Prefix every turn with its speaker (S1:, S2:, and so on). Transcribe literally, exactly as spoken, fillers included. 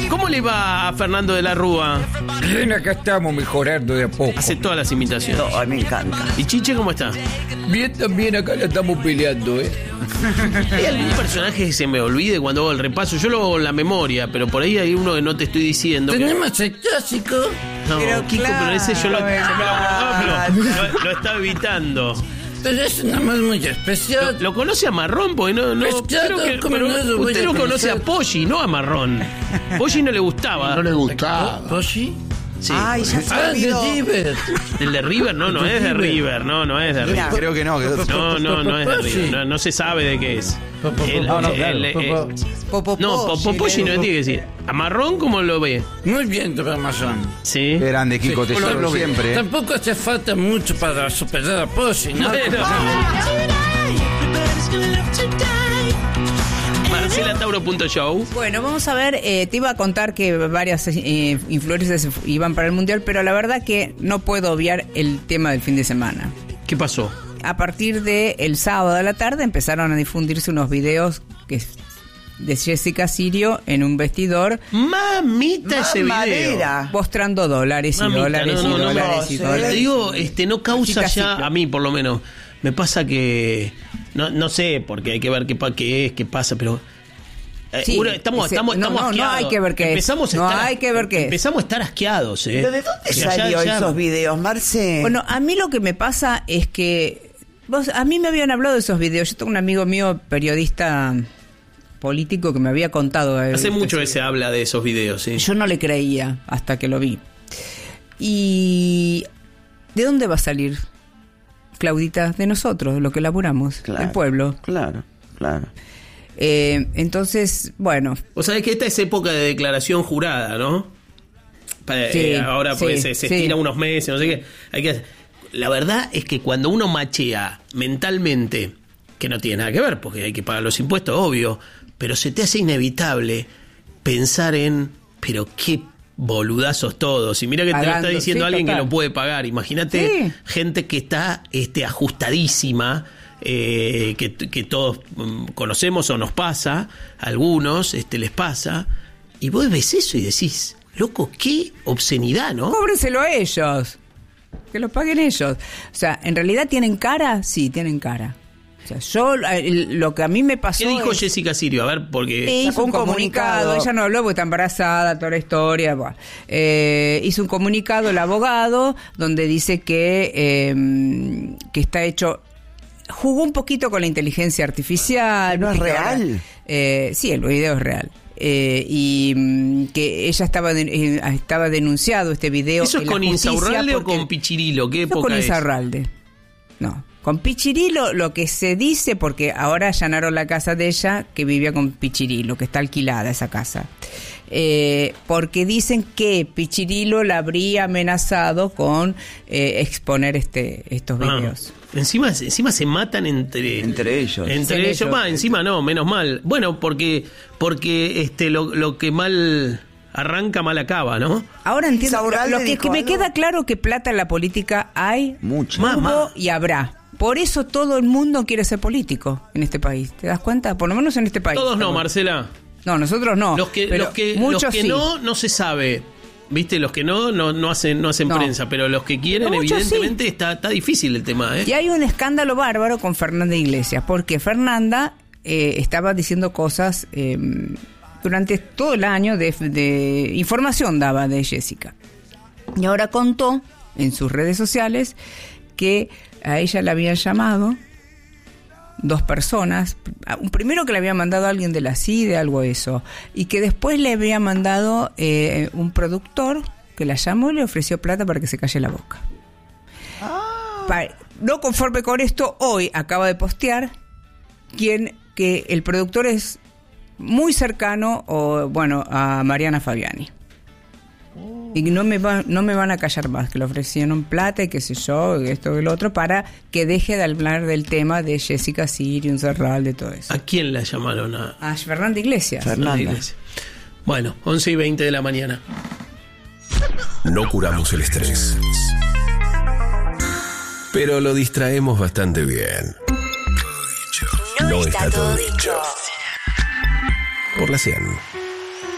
S1: ¿Cómo le va a Fernando de la Rúa?
S2: Bien, acá estamos mejorando de a poco.
S1: Hace todas las imitaciones.
S3: No, a mí me encanta.
S1: ¿Y Chiche cómo está?
S2: Bien, también acá la estamos peleando, ¿eh?
S1: ¿Hay algún personaje que se me olvide cuando hago el repaso? Yo lo hago en la memoria, pero por ahí hay uno que no te estoy diciendo.
S2: Tenemos el clásico.
S1: No,
S3: Pero
S1: Kiko,
S3: claro,
S1: pero ese yo lo, yo me lo acordaba,
S3: claro.
S1: pero lo, lo estaba evitando.
S2: Pero es una más muy especial.
S1: ¿Lo conoce a Marrón? Porque no, no
S2: Pues claro,
S1: creo que,
S2: ¿cómo
S1: pero
S2: no lo voy
S1: usted
S2: a
S1: lo conoce
S2: conocer?
S1: a Poggi, no a Marrón. Poggi no le gustaba.
S4: No le gustaba.
S2: ¿Poggi?
S1: Sí.
S3: Ay, ya se
S2: Ah, de
S3: olvidó.
S2: River.
S1: ¿El de River? No, no es de River. No, no es de
S3: Mira.
S1: River.
S5: Creo que no. Que...
S1: No, no, no es de
S2: Poggi.
S1: River. No, no se sabe de qué es. El-
S2: No, no,
S1: el- el-
S2: claro.
S3: Popo
S1: No,
S3: Poggi,
S1: Poggi
S3: le-
S1: no tiene que decir. ¿A Marrón cómo lo ve?
S2: Muy bien, don Amazon.
S1: Sí.
S5: Qué grande, Kiko, te
S2: Sí,
S5: lloro
S2: lo-
S5: siempre. ¿eh?
S2: Tampoco hace falta mucho para superar a Poggi, ¿no?
S1: Bueno. Marcela Tauro punto show.
S6: Bueno, vamos a ver, eh, te iba a contar que varias eh, influencers iban para el Mundial, pero la verdad que no puedo obviar el tema del fin de semana.
S1: ¿Qué pasó?
S6: A partir del sábado a la tarde empezaron a difundirse unos videos que de Jessica Sirio en un vestidor
S1: Mamita ese video.
S3: Mamadera.
S6: mostrando dólares y
S1: Mamita,
S6: dólares
S1: no, no,
S6: y
S1: no,
S6: dólares
S3: no,
S6: y
S3: sí.
S6: dólares.
S1: Te digo, este, no causa
S6: Chica,
S1: ya,
S6: sí.
S1: a mí por lo menos, me pasa que, no, no sé, porque hay que ver qué, pa- qué es, qué pasa, pero eh,
S6: Sí,
S1: uno- estamos,
S6: ese-
S1: estamos,
S6: no,
S1: estamos
S6: no, no
S1: asqueados.
S6: hay que ver qué es.
S1: empezamos a
S6: No
S1: estar,
S6: hay que ver qué es.
S1: Empezamos a estar asqueados, ¿eh?
S3: ¿Pero de dónde
S1: O sea,
S3: salió
S1: ya- ya-
S3: esos videos, Marce?
S6: Bueno, a mí lo que me pasa es que vos, a mí me habían hablado de esos videos. Yo tengo un amigo mío, periodista político, que me había contado. eh,
S1: Hace mucho
S6: que
S1: que se habla de esos videos, ¿sí?
S6: Yo no le creía hasta que lo vi. ¿Y de dónde va a salir, Claudita? De nosotros, lo que laburamos,
S3: Claro,
S6: del pueblo.
S3: Claro, claro.
S6: Eh, entonces, bueno,
S1: O sea, es que esta es época de declaración jurada, ¿no? Pa-
S6: Sí,
S1: eh, ahora
S6: sí,
S1: pues se, se
S6: sí.
S1: estira unos meses, no sé qué. Hay que, la verdad es que cuando uno machea mentalmente, que no tiene nada que ver, porque hay que pagar los impuestos, obvio, pero se te hace inevitable pensar en, pero qué boludazos todos. Y mira que te lo
S6: Pagando,
S1: está diciendo
S6: sí,
S1: alguien
S6: total.
S1: que lo puede pagar. Imagínate
S6: Sí.
S1: gente que está este, ajustadísima, eh, que, que todos mm, conocemos o nos pasa, a algunos este, les pasa, y vos ves eso y decís, loco, qué obscenidad, ¿no?
S6: cóbrenselo a ellos. Que lo paguen ellos. O sea, ¿en realidad tienen cara? Sí, tienen cara. O sea, yo, eh, lo que a mí me pasó.
S1: ¿Qué dijo
S6: es-
S1: Jessica Sirio? A ver, porque...
S6: Eh, hizo
S3: Sacó
S6: un
S3: un
S6: comunicado.
S3: comunicado.
S6: Ella no habló porque está embarazada, toda la historia. Bueno. Eh, hizo un comunicado el abogado donde dice que, eh, que está hecho. Jugó un poquito con la inteligencia artificial.
S3: ¿No es
S6: viste que ahora-
S3: real?
S6: eh, sí, el video es real. Eh, y mm, que ella estaba de- eh, estaba denunciado este video.
S1: ¿Eso es
S6: en la
S1: con
S6: justicia
S1: Insaurralde o
S6: porque-
S1: con Pichirilo? ¿Qué
S6: Eso con
S1: época es?
S6: Insaurralde. No. Con Pichirilo, lo que se dice, porque ahora allanaron la casa de ella, que vivía con Pichirilo, que está alquilada esa casa. Eh, porque dicen que Pichirilo la habría amenazado con eh, exponer este estos
S1: Ah,
S6: videos.
S1: encima, encima se matan entre,
S3: Entre ellos.
S1: Entre
S6: Entre
S1: ellos,
S6: ellos.
S1: va, encima no, menos mal. Bueno, porque porque este lo, lo que mal arranca, mal acaba, ¿no?
S6: Ahora entiendo. Lo,
S3: Insaurralde
S6: lo que,
S3: dijo
S6: que me
S3: algo.
S6: queda claro que plata en la política hay,
S3: Mucho.
S1: Ma-
S6: hubo
S1: Mamá.
S6: y habrá. Por eso todo el mundo quiere ser político en este país. ¿Te das cuenta? Por lo menos en este país.
S1: Todos no,
S6: Estamos-
S1: Marcela.
S6: No, nosotros no.
S1: Los que,
S6: pero
S1: los que,
S6: muchos
S1: los que
S6: sí.
S1: no, no se sabe. ¿Viste? Los que no, no, no hacen, no hacen
S6: No.
S1: prensa, pero los que quieren,
S6: Pero muchos
S1: evidentemente, está, está difícil el tema, ¿eh?
S6: Y hay un escándalo bárbaro con Fernanda Iglesias, porque Fernanda eh, estaba diciendo cosas eh, durante todo el año de, de información daba de Jessica. Y ahora contó en sus redes sociales que a ella le habían llamado dos personas, un primero que le había mandado a alguien de la C I D E, algo eso, y que después le había mandado eh, un productor que la llamó y le ofreció plata para que se calle la boca. Pa- no conforme con esto, hoy acaba de postear quien que el productor es muy cercano o bueno a Mariana Fabiani. Y no me va, no me van a callar más, que le ofrecieron plata y qué sé yo, esto y lo otro, para que deje de hablar del tema de Jessica Sirio, Cerral, de todo eso.
S1: ¿A quién la llamaron? A
S6: A Fernanda Iglesias.
S3: Fernanda.
S1: a la iglesia. Bueno, once y veinte de la mañana.
S7: No curamos el estrés, pero lo distraemos bastante bien. No está todo dicho. Por la cien.